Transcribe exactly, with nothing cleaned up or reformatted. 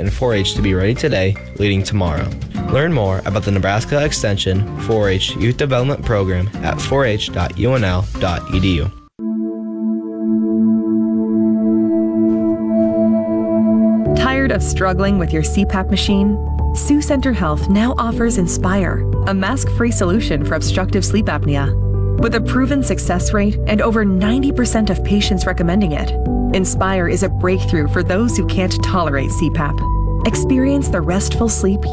and four H to be ready today, leading tomorrow. Learn more about the Nebraska Extension four H Youth Development Program at four h dot u n l dot e d u. Tired of struggling with your C PAP machine? Sioux Center Health now offers Inspire, a mask-free solution for obstructive sleep apnea. With a proven success rate and over ninety percent of patients recommending it, Inspire is a breakthrough for those who can't tolerate C PAP. Experience the restful sleep